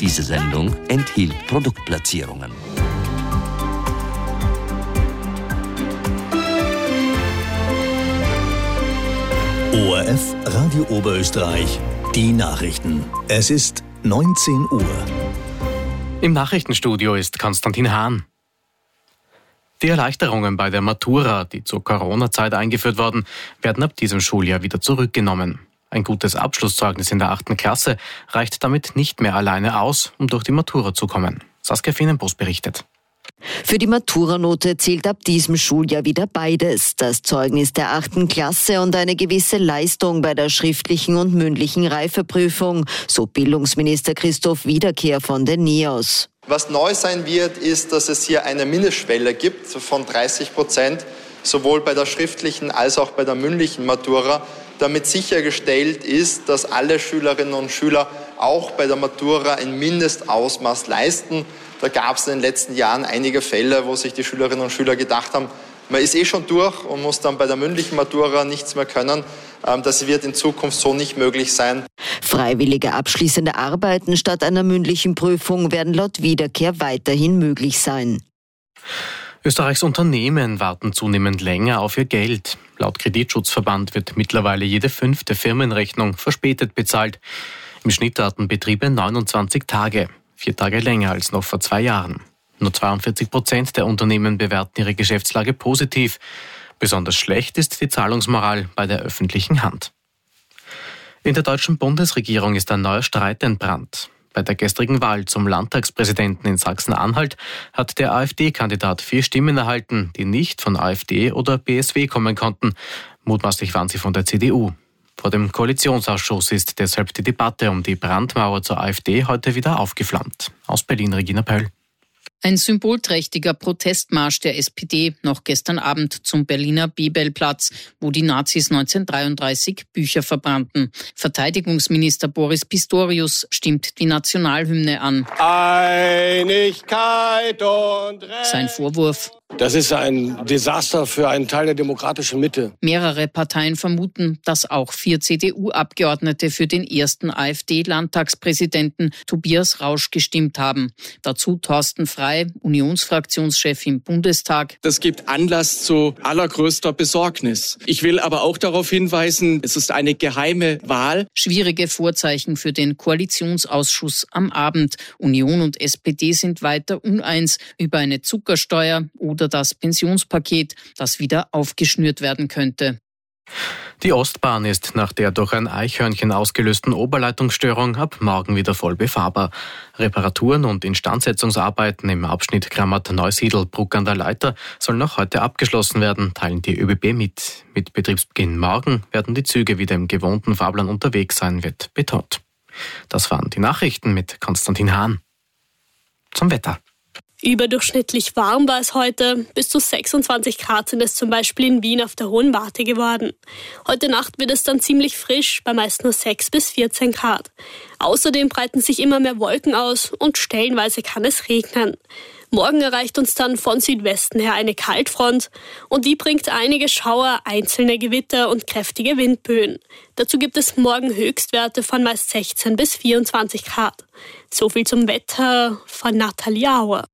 Diese Sendung enthielt Produktplatzierungen. ORF Radio Oberösterreich, die Nachrichten. Es ist 19 Uhr. Im Nachrichtenstudio ist Konstantin Hahn. Die Erleichterungen bei der Matura, die zur Corona-Zeit eingeführt wurden, werden ab diesem Schuljahr wieder zurückgenommen. Ein gutes Abschlusszeugnis in der 8. Klasse reicht damit nicht mehr alleine aus, um durch die Matura zu kommen. Saskia Fienenbos berichtet. Für die Maturanote zählt ab diesem Schuljahr wieder beides. Das Zeugnis der 8. Klasse und eine gewisse Leistung bei der schriftlichen und mündlichen Reifeprüfung, so Bildungsminister Christoph Wiederkehr von den NEOS. Was neu sein wird, ist, dass es hier eine Mindestschwelle gibt von 30%, sowohl bei der schriftlichen als auch bei der mündlichen Matura, damit sichergestellt ist, dass alle Schülerinnen und Schüler auch bei der Matura ein Mindestausmaß leisten. Da gab es in den letzten Jahren einige Fälle, wo sich die Schülerinnen und Schüler gedacht haben, man ist schon durch und muss dann bei der mündlichen Matura nichts mehr können. Das wird in Zukunft so nicht möglich sein. Freiwillige abschließende Arbeiten statt einer mündlichen Prüfung werden laut Wiederkehr weiterhin möglich sein. Österreichs Unternehmen warten zunehmend länger auf ihr Geld. Laut Kreditschutzverband wird mittlerweile jede 5. Firmenrechnung verspätet bezahlt. Im Schnitt warten Betriebe 29 Tage. 4 Tage länger als noch vor 2 Jahren. Nur 42% der Unternehmen bewerten ihre Geschäftslage positiv. Besonders schlecht ist die Zahlungsmoral bei der öffentlichen Hand. In der deutschen Bundesregierung ist ein neuer Streit entbrannt. Bei der gestrigen Wahl zum Landtagspräsidenten in Sachsen-Anhalt hat der AfD-Kandidat 4 Stimmen erhalten, die nicht von AfD oder BSW kommen konnten. Mutmaßlich waren sie von der CDU. Vor dem Koalitionsausschuss ist deshalb die Debatte um die Brandmauer zur AfD heute wieder aufgeflammt. Aus Berlin Regina Pöll. Ein symbolträchtiger Protestmarsch der SPD noch gestern Abend zum Berliner Bebelplatz, wo die Nazis 1933 Bücher verbrannten. Verteidigungsminister Boris Pistorius stimmt die Nationalhymne an. Einigkeit und Recht. Sein Vorwurf: Das ist ein Desaster für einen Teil der demokratischen Mitte. Mehrere Parteien vermuten, dass auch 4 CDU-Abgeordnete für den ersten AfD-Landtagspräsidenten Tobias Rausch gestimmt haben. Dazu Thorsten Frey, Unionsfraktionschef im Bundestag. Das gibt Anlass zu allergrößter Besorgnis. Ich will aber auch darauf hinweisen, es ist eine geheime Wahl. Schwierige Vorzeichen für den Koalitionsausschuss am Abend. Union und SPD sind weiter uneins über eine Zuckersteuer oder das Pensionspaket, das wieder aufgeschnürt werden könnte. Die Ostbahn ist nach der durch ein Eichhörnchen ausgelösten Oberleitungsstörung ab morgen wieder voll befahrbar. Reparaturen und Instandsetzungsarbeiten im Abschnitt Grammert-Neusiedl-Bruck an der Leiter sollen noch heute abgeschlossen werden, teilen die ÖBB mit. Mit Betriebsbeginn morgen werden die Züge wieder im gewohnten Fahrplan unterwegs sein, wird betont. Das waren die Nachrichten mit Konstantin Hahn. Zum Wetter. Überdurchschnittlich warm war es heute. Bis zu 26 Grad sind es zum Beispiel in Wien auf der Hohen Warte geworden. Heute Nacht wird es dann ziemlich frisch, bei meist nur 6 bis 14 Grad. Außerdem breiten sich immer mehr Wolken aus und stellenweise kann es regnen. Morgen erreicht uns dann von Südwesten her eine Kaltfront und die bringt einige Schauer, einzelne Gewitter und kräftige Windböen. Dazu gibt es morgen Höchstwerte von meist 16 bis 24 Grad. So viel zum Wetter von Nathalie Auer.